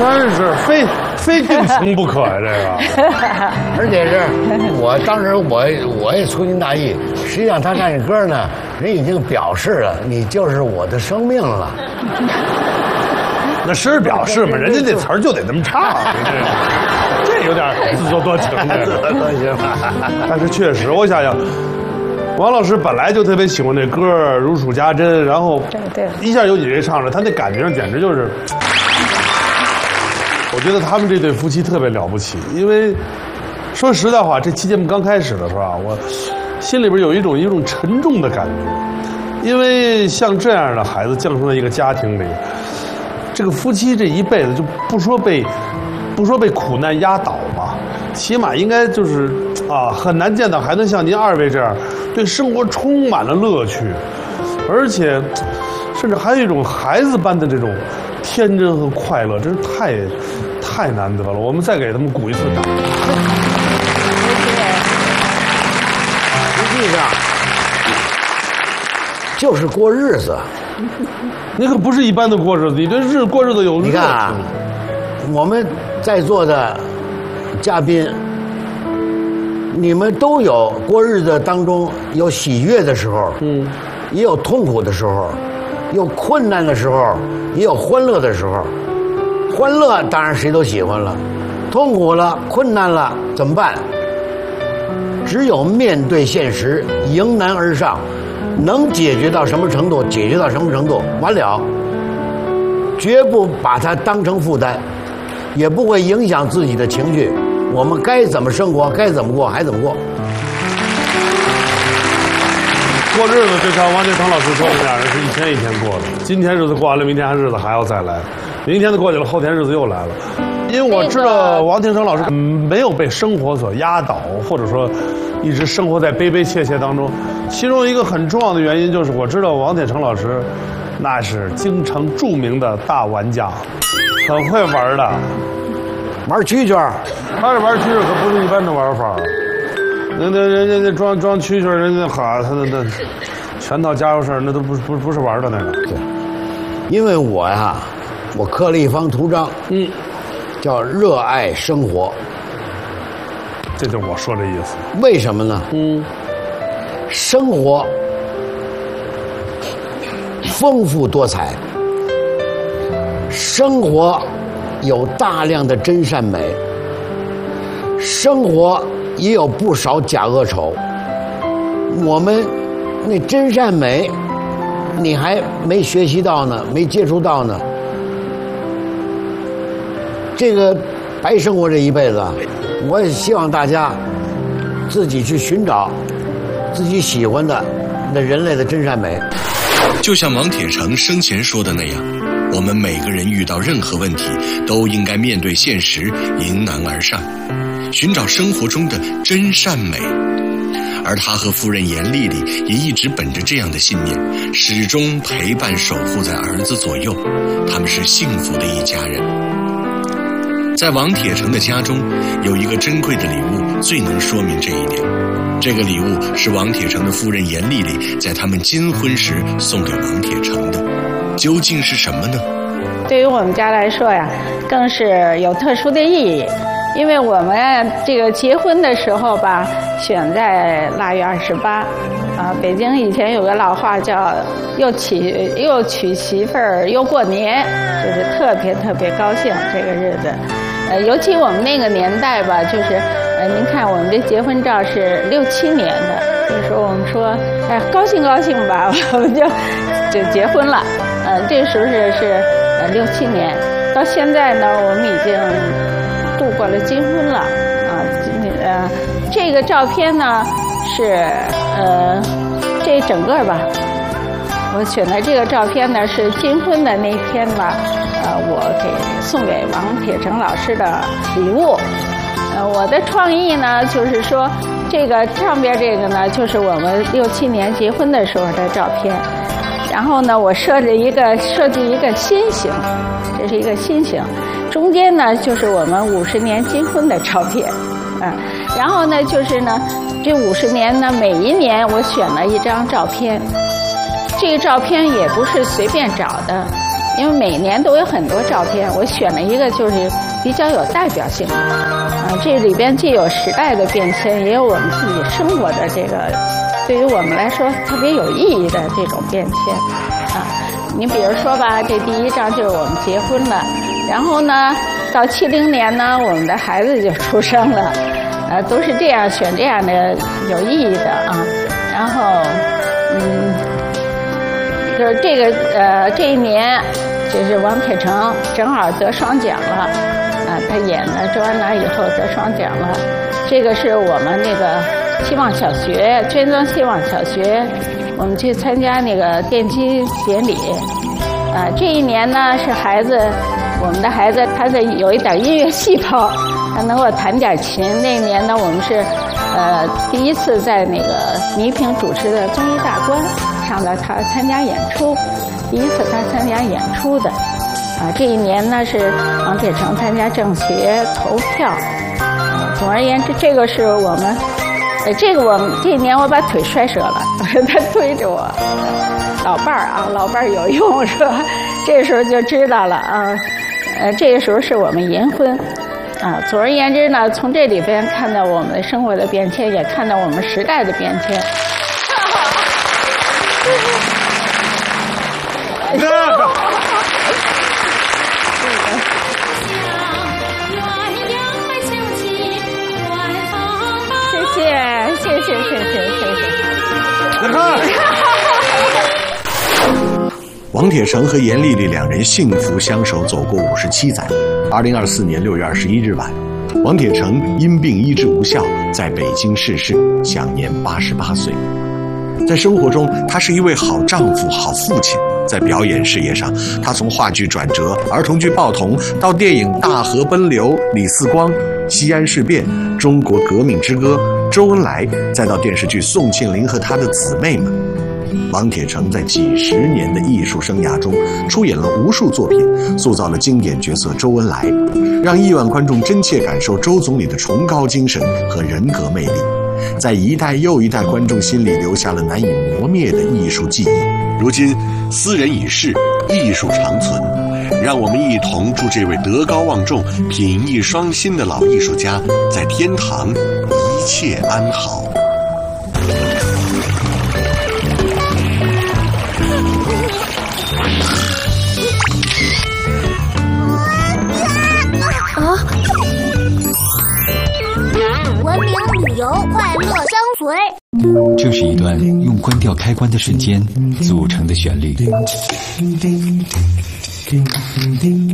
真是非定情不可呀，这个。 而且是我当时我也粗心大意，实际上他唱这歌呢，人已经表示了你就是我的生命了。 那是表示嘛，人家这词儿就得这么唱，这有点自作多情的。但是确实，我想想，王老师本来就特别喜欢这歌，如数家珍，然后一下有你这唱着，他那感觉上简直就是。我觉得他们这对夫妻特别了不起，因为说实在话，这期节目刚开始的时候啊，我心里边有一种沉重的感觉，因为像这样的孩子降生在一个家庭里，这个夫妻这一辈子就不说被苦难压倒吧，起码应该就是很难见到还能像您二位这样对生活充满了乐趣，而且甚至还有一种孩子般的这种天真和快乐，真是太难得了。我们再给他们鼓一次掌。 实际上就是过日子。 那可不是一般的过日子，你对过日子有热情。 你看啊，我们在座的嘉宾，你们都有过日子当中有喜悦的时候，也有痛苦的时候，有困难的时候，也有欢乐的时候。欢乐当然谁都喜欢了，痛苦了、困难了怎么办？只有面对现实，迎难而上，能解决到什么程度解决到什么程度，完了，绝不把它当成负担，也不会影响自己的情绪。我们该怎么生活，该怎么过还怎么过。 过日子就像王杰成老师说的，俩人是一天一天过的。今天日子过完了，明天日子还要再来，明天的过去了，后天日子又来了。因为我知道王天成老师没有被生活所压倒，或者说一直生活在悲悲切切当中。其中一个很重要的原因就是，我知道王天成老师那是京城著名的大玩家，很会玩的， 玩蛐蛐儿。 他这玩蛐蛐儿可不是一般的玩法。人家装蛐蛐儿，人家哈，他那全套家伙事儿，那都不是玩的那个。 对，因为我呀，我刻了一方图章，叫热爱生活。 这就是我说这意思。 为什么呢？生活丰富多彩，生活有大量的真善美，生活也有不少假恶丑。我们那真善美你还没学习到呢，没接触到呢，这个白生活这一辈子。我也希望大家自己去寻找自己喜欢的那人类的真善美。 就像王铁成生前说的那样，我们每个人遇到任何问题都应该面对现实，迎难而上，寻找生活中的真善美。而他和夫人严丽丽也一直本着这样的信念，始终陪伴守护在儿子左右，他们是幸福的一家人。在王铁成的家中，有一个珍贵的礼物，最能说明这一点。这个礼物是王铁成的夫人严丽丽在他们金婚时送给王铁成的，究竟是什么呢？ 对于我们家来说呀，更是有特殊的意义，因为我们这个结婚的时候吧，选在腊月28。北京以前有个老话叫又娶媳妇儿又过年，就是特别高兴这个日子。尤其我们那个年代吧，就是您看我们这结婚照是67年的，那时候我们说高兴吧，我们就结婚了。这时候是67年，到现在呢，我们已经度过了金婚了这个照片呢是这整个吧，我选的这个照片呢是金婚的那天吧，我送给王铁成老师的礼物。我的创意呢就是说，这个上边这个呢就是我们67年结婚的时候的照片，然后呢我设计一个心形，这是一个心形，中间呢就是我们50年金婚的照片。然后呢就是呢这50年呢每一年我选了一张照片，这个照片也不是随便找的， 因为每年都有很多照片，我选了一个就是比较有代表性的。这里边既有时代的变迁，也有我们自己生活的这个，对于我们来说特别有意义的这种变迁。你比如说吧，这第一张就是我们结婚了，然后呢，到70年呢，我们的孩子就出生了，都是这样选这样的有意义的啊。然后，就是这个这一年，就是王铁成正好得双奖了，他演了《周恩来》以后得双奖了。这个是我们那个希望小学，捐赠希望小学，我们去参加那个奠基典礼。这一年呢是我们的孩子他有一点音乐细胞，他能够弹点琴。那一年呢，我们是第一次在那个倪萍主持的综艺大观上到他参加演出，第一次他参加演出的。这一年呢是王铁成参加政协投票。总而言之，这个是我们，这一年我把腿摔折了，他推着我，老伴儿有用是吧？这时候就知道了啊，这个时候是我们银婚。总而言之呢，从这里边看到我们的生活的变迁，也看到我们时代的变迁。谢谢。 来看。 王铁成和严丽丽两人幸福相守走过57载。2024年6月21日晚，王铁成因病医治无效，在北京逝世，享年88岁。在生活中，他是一位好丈夫、好父亲。在表演事业上，他从话剧转折、儿童剧《报童》到电影《大河奔流》、李四光、西安事变、中国革命之歌、周恩来，再到电视剧《宋庆龄和他的姊妹们》。王铁成在几十年的艺术生涯中，出演了无数作品，塑造了经典角色周恩来，让亿万观众真切感受周总理的崇高精神和人格魅力，在一代又一代观众心里留下了难以磨灭的艺术记忆。如今，斯人已逝，艺术长存，让我们一同祝这位德高望重、品艺双馨的老艺术家在天堂一切安好。 文明旅游，快乐相随。 这是一段用关掉开关的瞬间组成的旋律。